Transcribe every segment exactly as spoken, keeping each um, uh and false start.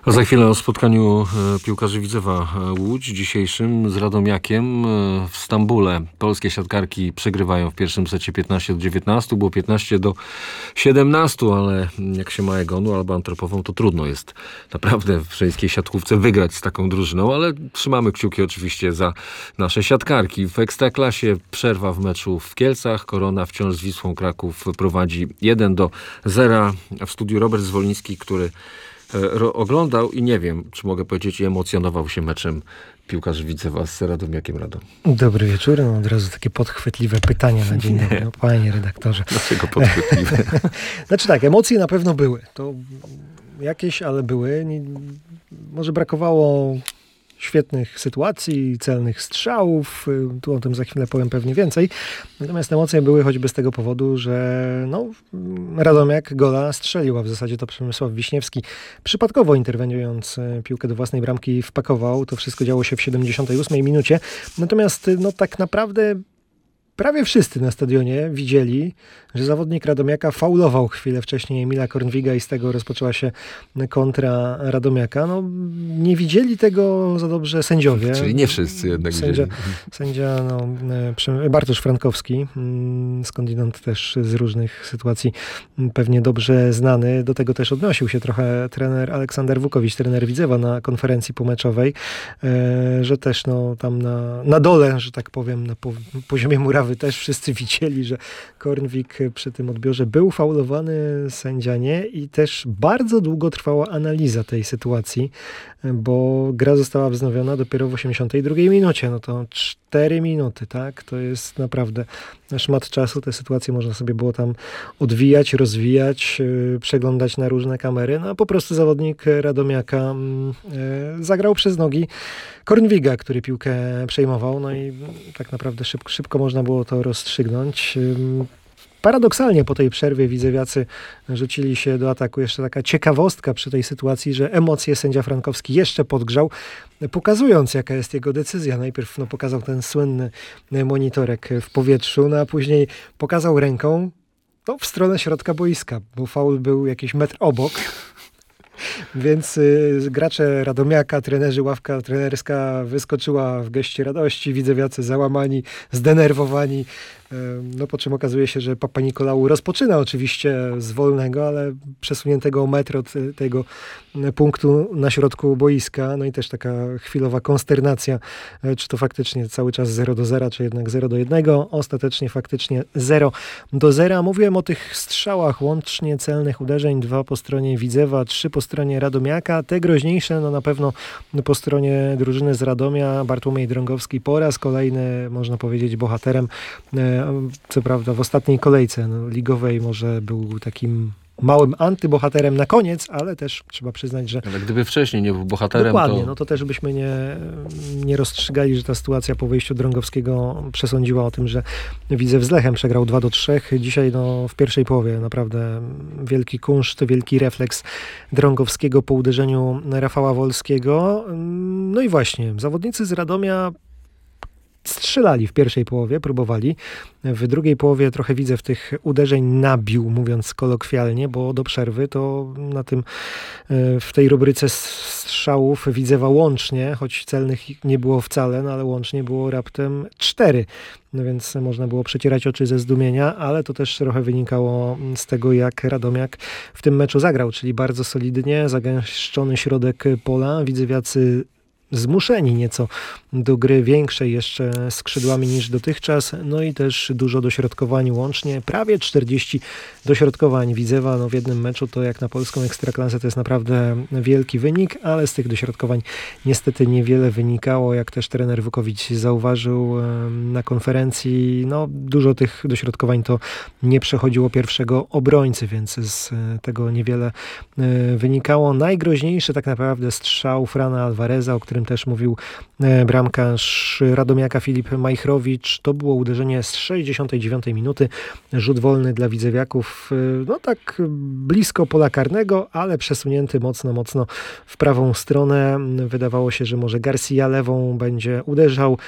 A za chwilę o spotkaniu e, piłkarzy Widzewa e, Łódź dzisiejszym z Radomiakiem e, w Stambule. Polskie siatkarki przegrywają w pierwszym secie piętnaście do dziewiętnastu, było piętnaście do siedemnastu, ale jak się ma Egonu albo Antropową, to trudno jest naprawdę w żeńskiej siatkówce wygrać z taką drużyną, ale trzymamy kciuki oczywiście za nasze siatkarki. W Ekstraklasie przerwa w meczu w Kielcach. Korona wciąż z Wisłą Kraków prowadzi jeden do zera. W studiu Robert Zwoliński, który Ro- oglądał i nie wiem, czy mogę powiedzieć, i emocjonował się meczem piłkarzy Widzewa z Radomiakiem Radom. Dobry wieczór. No, od razu takie podchwytliwe pytania na dzień dobry. No, panie redaktorze. Dlaczego podchwytliwe? Znaczy tak, emocje na pewno były. To jakieś, ale były. Nie, może brakowało świetnych sytuacji, celnych strzałów. Tu o tym za chwilę powiem pewnie więcej. Natomiast emocje były choćby z tego powodu, że no, Radomiak gola strzelił, a w zasadzie to Przemysław Wiśniewski przypadkowo interweniując piłkę do własnej bramki wpakował. To wszystko działo się w siedemdziesiątej ósmej minucie. Natomiast no tak naprawdę prawie wszyscy na stadionie widzieli, że zawodnik Radomiaka faulował chwilę wcześniej Emila Kornwiga i z tego rozpoczęła się kontra Radomiaka. No, nie widzieli tego za dobrze sędziowie. Czyli nie wszyscy jednak Sędzia, widzieli. sędzia no, Bartosz Frankowski, skądinąd też z różnych sytuacji pewnie dobrze znany. Do tego też odnosił się trochę trener Aleksander Wukowicz, trener Widzewa na konferencji pomeczowej, że też no, tam na, na dole, że tak powiem, na poziomie murawy też wszyscy widzieli, że Kornwik przy tym odbiorze był faulowany, sędzia nie, i też bardzo długo trwała analiza tej sytuacji, bo gra została wznowiona dopiero w osiemdziesiątej drugiej minucie. No to cztery minuty, tak? To jest naprawdę szmat czasu. Te sytuacje można sobie było tam odwijać, rozwijać, yy, przeglądać na różne kamery. No a po prostu zawodnik Radomiaka yy, zagrał przez nogi Kornwiga, który piłkę przejmował. No i tak naprawdę szybko, szybko można było to rozstrzygnąć. Yy, Paradoksalnie po tej przerwie widzewiacy rzucili się do ataku. Jeszcze taka ciekawostka przy tej sytuacji, że emocje sędzia Frankowski jeszcze podgrzał, pokazując, jaka jest jego decyzja. Najpierw no, pokazał ten słynny monitorek w powietrzu, no a później pokazał ręką no, w stronę środka boiska, bo faul był jakiś metr obok. Więc y, gracze Radomiaka, trenerzy, ławka trenerska wyskoczyła w geście radości, widzewiacy załamani, zdenerwowani. Y, no po czym okazuje się, że Papa Nikolau rozpoczyna oczywiście z wolnego, ale przesuniętego o metr od y, tego y, punktu na środku boiska. No i też taka chwilowa konsternacja, y, czy to faktycznie cały czas zero do zera, czy jednak zero do jednego. Ostatecznie faktycznie zero do zera. Mówiłem o tych strzałach, łącznie celnych uderzeń, dwa po stronie Widzewa, trzy po stronie Radomiaka. Te groźniejsze no na pewno po stronie drużyny z Radomia. Bartłomiej Drągowski po raz kolejny, można powiedzieć, bohaterem. Co prawda w ostatniej kolejce no, ligowej może był takim małym antybohaterem na koniec, ale też trzeba przyznać, że... Ale gdyby wcześniej nie był bohaterem, dokładnie, to... no to też byśmy nie, nie rozstrzygali, że ta sytuacja po wyjściu Drągowskiego przesądziła o tym, że Widzew z Lechem przegrał dwa do trzech. Dzisiaj no, w pierwszej połowie naprawdę wielki kunszt, wielki refleks Drągowskiego po uderzeniu Rafała Wolskiego. No i właśnie, zawodnicy z Radomia strzelali w pierwszej połowie, próbowali. W drugiej połowie trochę Widzew tych uderzeń nabił, mówiąc kolokwialnie, bo do przerwy to na tym, w tej rubryce strzałów Widzewa łącznie, choć celnych nie było wcale, no ale łącznie było raptem cztery. No więc można było przecierać oczy ze zdumienia, ale to też trochę wynikało z tego, jak Radomiak w tym meczu zagrał, czyli bardzo solidnie, zagęszczony środek pola. Widzewiacy zmuszeni nieco do gry większej jeszcze skrzydłami niż dotychczas, no i też dużo dośrodkowań łącznie, prawie czterdzieści dośrodkowań Widzewa no w jednym meczu, to jak na polską ekstraklasę to jest naprawdę wielki wynik, ale z tych dośrodkowań niestety niewiele wynikało, jak też trener Wukowicz zauważył na konferencji, no dużo tych dośrodkowań to nie przechodziło pierwszego obrońcy, więc z tego niewiele wynikało. Najgroźniejszy tak naprawdę strzał Frana Alvareza, o którym którym też mówił bramkarz Radomiaka Filip Majchrowicz. To było uderzenie z sześćdziesiątej dziewiątej minuty. Rzut wolny dla widzewiaków, no tak blisko pola karnego, ale przesunięty mocno, mocno w prawą stronę. Wydawało się, że może Garcia lewą będzie uderzał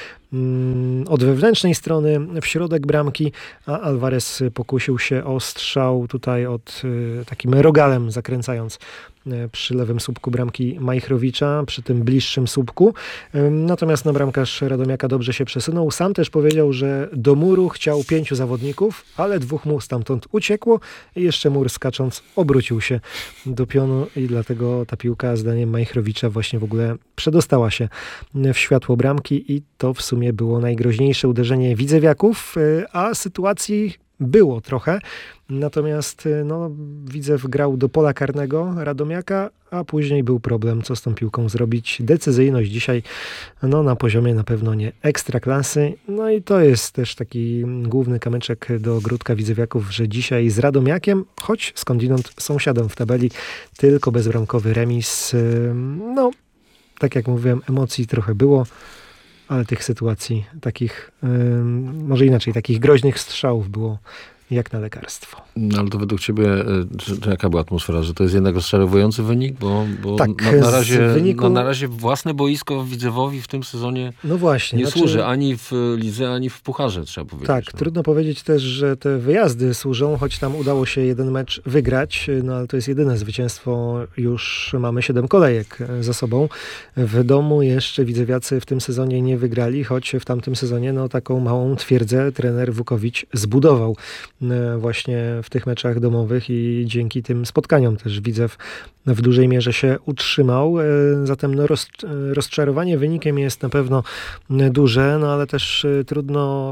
od wewnętrznej strony w środek bramki, a Alvarez pokusił się o strzał tutaj od takim rogalem zakręcając przy lewym słupku bramki Majchrowicza, przy tym bliższym słupku. Natomiast no, bramkarz Radomiaka dobrze się przesunął. Sam też powiedział, że do muru chciał pięciu zawodników, ale dwóch mu stamtąd uciekło i jeszcze mur skacząc obrócił się do pionu i dlatego ta piłka zdaniem Majchrowicza właśnie w ogóle przedostała się w światło bramki i to w sumie było najgroźniejsze uderzenie widzewiaków, a sytuacji było trochę, natomiast no, Widzew grał do pola karnego Radomiaka, a później był problem, co z tą piłką zrobić. Decyzyjność dzisiaj no, na poziomie na pewno nie ekstraklasy, no i to jest też taki główny kamyczek do ogródka widzewiaków, że dzisiaj z Radomiakiem, choć skądinąd sąsiadem w tabeli, tylko bezbramkowy remis. No, tak jak mówiłem, emocji trochę było, ale tych sytuacji, takich, yy, może inaczej, takich groźnych strzałów było jak na lekarstwo. No ale to według ciebie, czy, jaka była atmosfera? Że to jest jednak rozczarowujący wynik? Bo, bo tak, na, na, razie, wyniku... na, na razie własne boisko Widzewowi w tym sezonie no właśnie, nie znaczy... służy ani w lidze, ani w pucharze, trzeba powiedzieć. Tak, no. Trudno powiedzieć też, że te wyjazdy służą, choć tam udało się jeden mecz wygrać, no ale to jest jedyne zwycięstwo, już mamy siedem kolejek za sobą. W domu jeszcze widzewiacy w tym sezonie nie wygrali, choć w tamtym sezonie no, taką małą twierdzę trener Wukowicz zbudował właśnie w tych meczach domowych i dzięki tym spotkaniom też Widzew w dużej mierze się utrzymał. Zatem no, roz, rozczarowanie wynikiem jest na pewno duże, no ale też trudno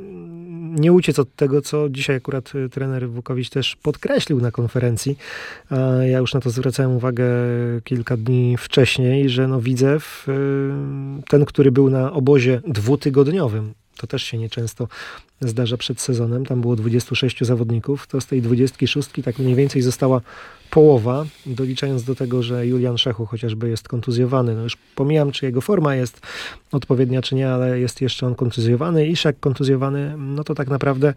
nie uciec od tego, co dzisiaj akurat trener Wukowicz też podkreślił na konferencji. Ja już na to zwracałem uwagę kilka dni wcześniej, że no Widzew, ten, który był na obozie dwutygodniowym, to też się nieczęsto zdarza przed sezonem. Tam było dwudziestu sześciu zawodników. To z tej dwudziestki szóstki tak mniej więcej została połowa, doliczając do tego, że Julian Szechu chociażby jest kontuzjowany. No już pomijam, czy jego forma jest odpowiednia, czy nie, ale jest jeszcze on kontuzjowany. Iszak kontuzjowany, no to tak naprawdę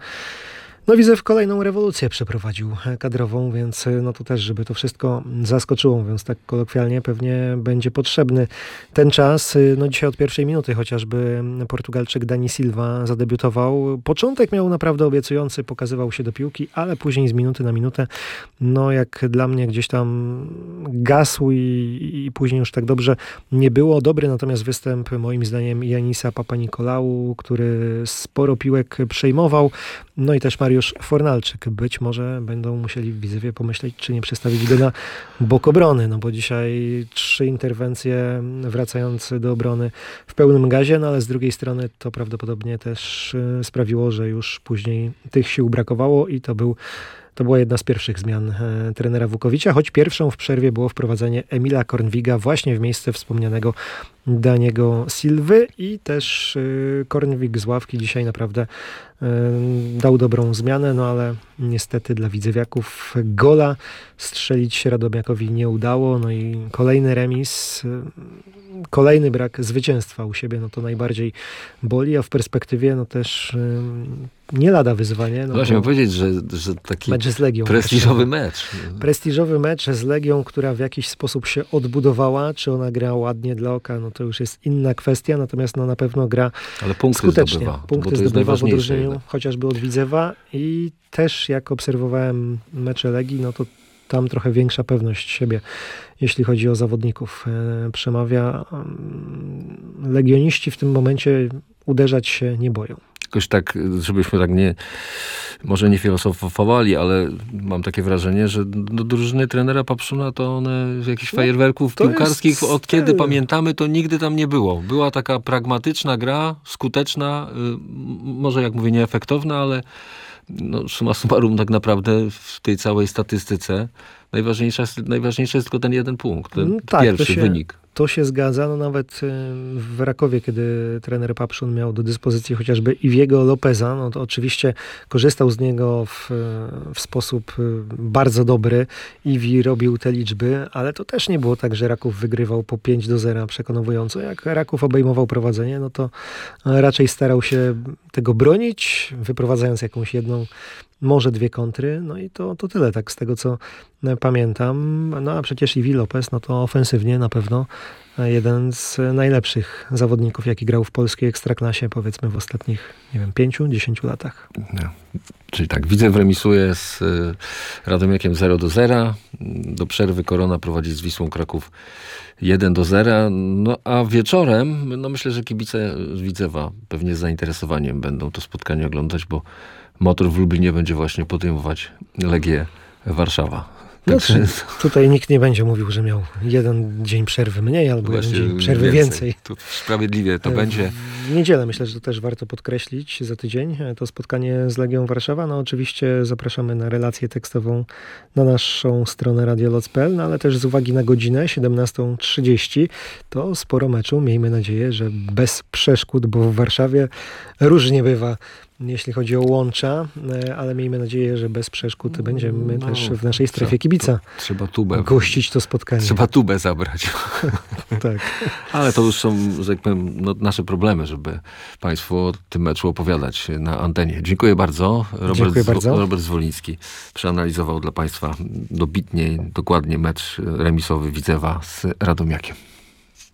no Widzew kolejną rewolucję przeprowadził kadrową, więc no to też, żeby to wszystko zaskoczyło, mówiąc tak kolokwialnie, pewnie będzie potrzebny ten czas. No dzisiaj od pierwszej minuty chociażby Portugalczyk Dani Silva zadebiutował. Początek miał naprawdę obiecujący, pokazywał się do piłki, ale później z minuty na minutę, no jak dla mnie gdzieś tam gasł i, i później już tak dobrze nie było. Dobry natomiast występ moim zdaniem Janisa Papanikolaou, który sporo piłek przejmował, no i też Mariusz Fornalczyk. Być może będą musieli w Widzewie pomyśleć, czy nie przestawić go na bok obrony, no bo dzisiaj trzy interwencje wracające do obrony w pełnym gazie, no ale z drugiej strony to prawdopodobnie też sprawiło, że już później tych sił brakowało i to był To była jedna z pierwszych zmian e, trenera Wukowicza, choć pierwszą w przerwie było wprowadzenie Emila Kornwiga właśnie w miejsce wspomnianego Daniego Silwy i też e, Kornwig z ławki dzisiaj naprawdę e, dał dobrą zmianę, no ale niestety dla widzewiaków gola strzelić się Radomiakowi nie udało, no i kolejny remis, e, kolejny brak zwycięstwa u siebie, no to najbardziej boli, a w perspektywie no też e, nie lada wyzwanie. No Właśnie powiedzieć, że, że taki mecz z Legią prestiżowy mecz. Prestiżowy mecz z Legią, która w jakiś sposób się odbudowała. Czy ona gra ładnie dla oka, no to już jest inna kwestia, natomiast no na pewno gra Ale punkty skutecznie. Zdobywa, punkty bo to jest zdobywa w najważniejsze odróżnieniu jednak. chociażby od Widzewa i też jak obserwowałem mecze Legii, no to tam trochę większa pewność siebie, jeśli chodzi o zawodników. E, przemawia. Legioniści w tym momencie uderzać się nie boją. Jakoś tak, żebyśmy tak nie, może nie filozofowali, ale mam takie wrażenie, że do drużyny trenera Papszuna to one jakichś fajerwerków to piłkarskich, jest od kiedy styl. pamiętamy, to nigdy tam nie było. Była taka pragmatyczna gra, skuteczna, y, może jak mówię nieefektowna, ale no, summa summarum tak naprawdę w tej całej statystyce najważniejsza jest, najważniejszy jest tylko ten jeden punkt, ten tak, pierwszy to się, wynik. To się zgadza. No nawet w Rakowie, kiedy trener Papszun miał do dyspozycji chociażby Iwiego Lopeza, no to oczywiście korzystał z niego w, w sposób bardzo dobry. Iwi robił te liczby, ale to też nie było tak, że Raków wygrywał po pięć do zera przekonująco. Jak Raków obejmował prowadzenie, no to raczej starał się tego bronić, wyprowadzając jakąś jedną, może dwie kontry, no i to, to tyle, tak z tego co pamiętam. No a przecież Iwi Lopez, no to ofensywnie na pewno jeden z najlepszych zawodników, jaki grał w polskiej ekstraklasie, powiedzmy w ostatnich, nie wiem, pięciu, dziesięciu latach. No. Czyli tak, Widzew remisuje z Radomiakiem zero do zera. Do przerwy Korona prowadzi z Wisłą Kraków jeden do zera. No a wieczorem, no myślę, że kibice z Widzewa pewnie z zainteresowaniem będą to spotkanie oglądać, bo Motor w Lublinie będzie właśnie podejmować Legię Warszawa. No Także... tutaj nikt nie będzie mówił, że miał jeden dzień przerwy mniej albo Właśnie jeden dzień przerwy więcej. więcej. Tu sprawiedliwie to będzie. W niedzielę myślę, że to też warto podkreślić za tydzień. To spotkanie z Legią Warszawa. No oczywiście zapraszamy na relację tekstową na naszą stronę radio loc kropka p l, no ale też z uwagi na godzinę siedemnasta trzydzieści to sporo meczu. Miejmy nadzieję, że bez przeszkód, bo w Warszawie różnie bywa, jeśli chodzi o łącza, ale miejmy nadzieję, że bez przeszkód będziemy no, też w naszej strefie kibica. Trzeba tubę. Gościć to spotkanie. Trzeba tubę zabrać. Tak. Ale to już są, że tak powiem, no, nasze problemy, żeby Państwu o tym meczu opowiadać na antenie. Dziękuję bardzo. Robert, Dziękuję bardzo. Robert Zwoliński przeanalizował dla Państwa dobitnie, dokładnie mecz remisowy Widzewa z Radomiakiem.